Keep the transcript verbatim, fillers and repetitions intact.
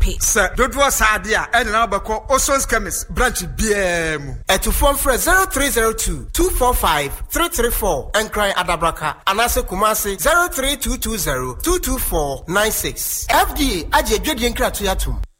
pay. Sir, don't was idea. And now bako Oson's chemist branch B M. At to phone for zero three zero two two four five three three four and cry Adabraka and Ase Kumasi zero three two two zero two two four nine six. F D A Aje Jodian Kratuyatum.